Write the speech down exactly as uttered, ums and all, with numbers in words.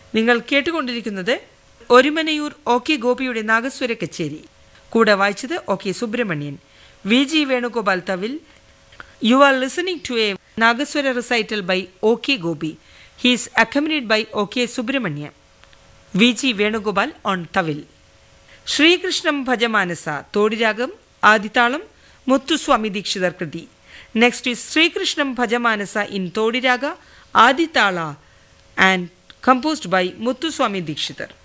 നിങ്ങൾ കേട്ടുകൊണ്ടിരിക്കുന്നത് Orumanayur O K ഗോപിയുടെ നാഗസ്വര കച്ചേരി. കൂടെ വായിച്ചത് O K Subramanian. V G Venugopal thavil. You are listening to A നാഗസ്വര recital by O K Gopi. He is accompanied by O K Subramanian. V G Venugopal on thavil. Sreekrishnam Bhajamanasa തോടിരാഗം ആദിതാളം Muthuswamy Dikshitar കൃതി. Next is Sreekrishnam Bhajamanasa in Thodiraga Adi tala and composed by Muthuswami Dikshitar.